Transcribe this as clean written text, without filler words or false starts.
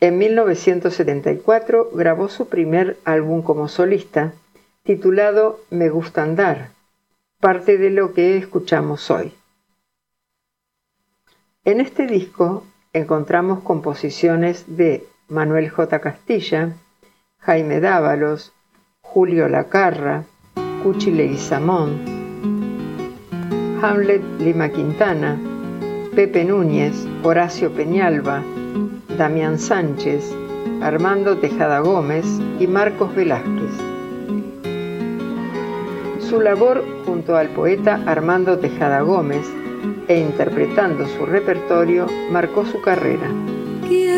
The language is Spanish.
En 1974 grabó su primer álbum como solista, titulado Me gusta andar, parte de lo que escuchamos hoy. En este disco encontramos composiciones de Manuel J. Castilla, Jaime Dávalos, Julio Lacarra, Cuchi Leguizamón, Hamlet Lima Quintana, Pepe Núñez, Horacio Peñalba, Damián Sánchez, Armando Tejada Gómez y Marcos Velázquez. Su labor junto al poeta Armando Tejada Gómez e interpretando su repertorio marcó su carrera.